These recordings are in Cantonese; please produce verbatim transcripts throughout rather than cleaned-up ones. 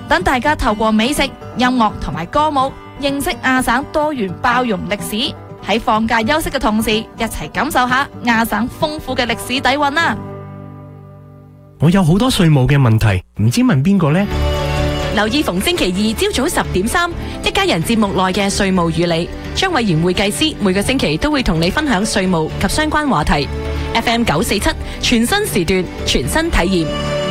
等大家透過美食、音樂同埋歌舞，認識亞省多元包容歷史。喺放假休息嘅同時，一齊感受下亞省豐富嘅歷史底蘊啦！ 我有好多稅務嘅問題，唔知問邊個呢？ 留意逢星期二朝早十點三，一家人節目內嘅稅務與你，張偉賢會計師每個星期都會同你分享稅務及相關話題。F M 九四七全新時段，全新體驗。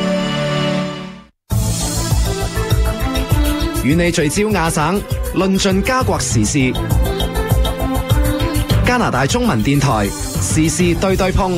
與你聚焦亞省，論盡加國時事。加拿大中文電台時事對對碰。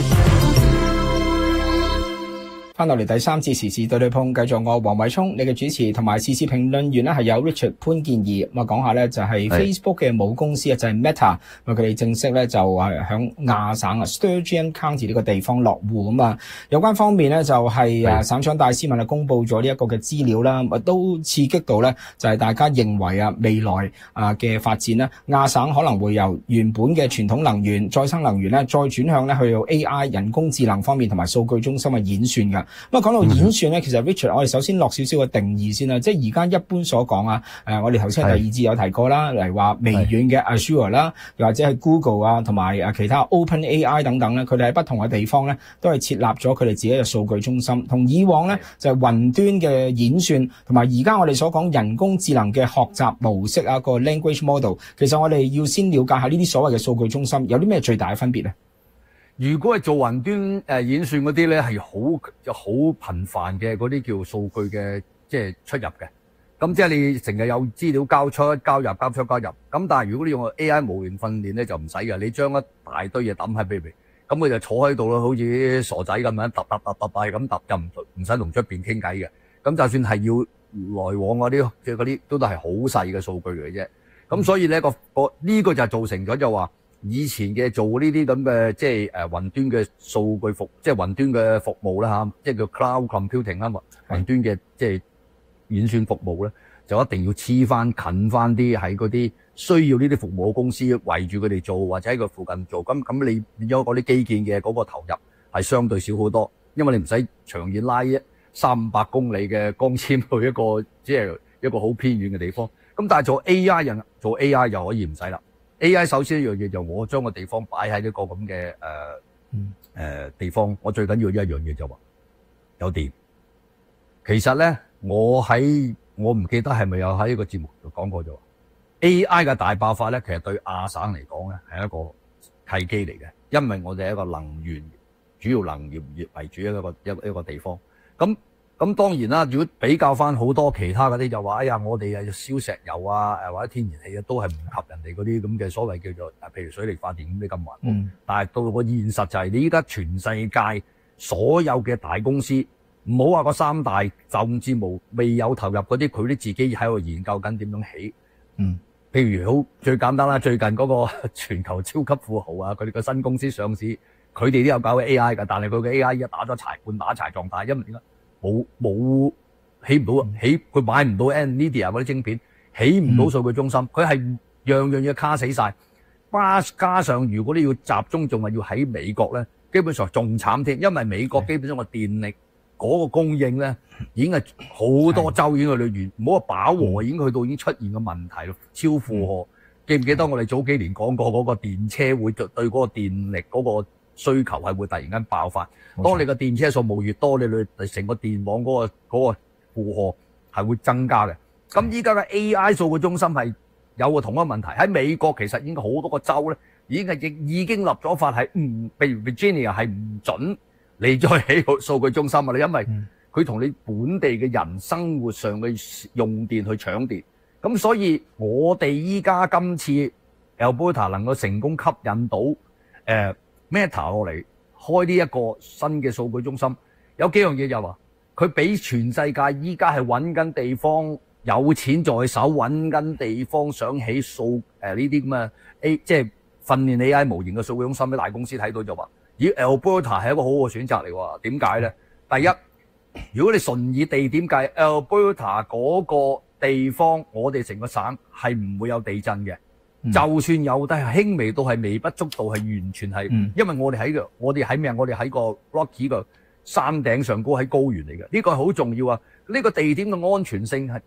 翻到嚟第三次時事對對碰，繼續我黃偉聰，你嘅主持同埋時事評論員咧係有 Richard 潘健儀。咁啊講下咧就係 Facebook 嘅母公司啊，就係 Meta。咁佢哋正式咧就係響亞省啊 Sturgeon County 呢個地方落戶。咁啊有關方面咧就係啊省長戴斯文啊公布咗呢一個嘅資料啦，都刺激到咧就係大家認為啊未來啊嘅發展咧，亞省可能會由原本嘅傳統能源、再生能源咧，再轉向咧去到 A I 人工智能方面同埋數據中心嘅演算㗎。咁啊，講到演算咧，其實 Richard，我哋首先落少少嘅定義先啦。即係而家一般所講啊，誒，我哋頭先第二節有提過啦，例如話微軟嘅 Azure 啦，又或者係 Google 啊，同埋誒其他 OpenAI 等等咧，佢哋喺不同嘅地方咧，都係設立咗佢哋自己嘅數據中心。同以往咧就係雲端嘅演算，同埋而家我哋所講人工智能嘅學習模式啊，個 language model， 其實我哋要先了解下呢啲所謂嘅數據中心有啲咩最大嘅分別咧？ 如果係做雲端誒演算嗰啲咧，係好有好頻繁嘅嗰啲叫數據嘅即係出入嘅。咁即係你成日有資料交出、交入、交出、交入。咁但係如果你用 A I 模型訓練咧，就唔使嘅。你將一大堆嘢抌喺邊邊，咁佢就坐喺度咯，好似傻仔咁樣，揼揼揼揼揼咁揼，就唔唔使同出邊傾偈嘅。咁就算係要來往嗰啲，即係嗰啲都都係好細嘅數據嚟嘅啫。咁所以咧個個呢個就造成咗就話。以前嘅做呢啲咁嘅即係誒雲端嘅數據服，即係雲端嘅服務啦嚇，即係叫 cloud computing 啦，雲端嘅即係演算服務咧，就一定要黐翻近翻啲喺嗰啲需要呢啲服務嘅公司圍住佢哋做，或者喺個附近做。咁咁你變咗嗰啲基建嘅嗰個投入係相對少好多，因為你唔使長遠拉一三五百公里嘅光纖去一個即係一個好偏遠嘅地方。咁但係做 A I 人做 A I 又可以唔使啦。A I 首先一樣嘢就我將個地方擺喺呢個咁嘅誒誒地方，我最緊要一樣嘢就話有電。其實咧，我喺我唔記得係咪有喺呢個節目度講過咗 A I 嘅大爆發咧，其實對亞省嚟講咧係一個契機嚟嘅，因為我哋係一個能源主要能源業為主嘅一個一個一個地方。咁咁當然啦，如果比較翻好多其他嗰啲就話，哎呀，我哋啊燒石油啊，誒或者天然氣啊，都係唔及人哋嗰啲咁嘅所謂叫做，譬如水力發電咁啲咁環保。嗯。但係到個現實就係，你依家全世界所有嘅大公司，唔好話個三大，甚至無未有投入嗰啲，佢都自己喺度研究緊點樣起。嗯。譬如好最簡單啦，最近嗰個全球超級富豪啊，佢哋個新公司上市，佢哋都有搞 A I 㗎，但係佢嘅 A I 依家打咗柴，半打柴狀態，因為點解？冇冇起唔到，起佢買唔到 Nvidia 嗰啲晶片，起唔到數據中心，佢係樣樣嘢卡死晒。加加上如果你要集中，仲係要喺美國咧，基本上仲慘添，因為美國基本上個電力嗰個供應咧，已經係好多州已經去到完，唔好話飽和，已經去到已經出現個問題咯，超負荷。記唔記得我哋早幾年講過嗰個電車會對對嗰個電力嗰個需求係會突然間爆發，當你個電車數目越多，你你成個電網嗰個嗰個負荷係會增加嘅。咁依家嘅 A I 數據中心係有個同一個問題，喺美國其實已經好多個州咧，已經係已已經立咗法係唔，譬如 Virginia 係唔準你再起數據中心啊！你因為佢同你本地嘅人生活上嘅用電去搶電，咁所以我哋依家今次 Alberta 能夠成功吸引到誒。呃Meta 落嚟開呢一個新嘅數據中心，有幾樣嘢就話，佢俾全世界依家係揾緊地方，有錢在手揾緊地方，想起數誒呢啲咁嘅 A 即係訓練 A I 模型嘅數據中心，啲大公司睇到就話，咦 Alberta 係一個好好嘅選擇嚟喎？點解咧？第一，如果你純以地點計 ，Alberta 嗰個地方，我哋成個省係唔會有地震嘅。嗯、就算有，但係輕微到係微不足道，係完全係，嗯、因為我哋喺個，我哋喺咩？我哋喺個 Rocky 個山頂上高，喺高原嚟嘅，呢、這個係好重要啊！呢、這個地點嘅安全性係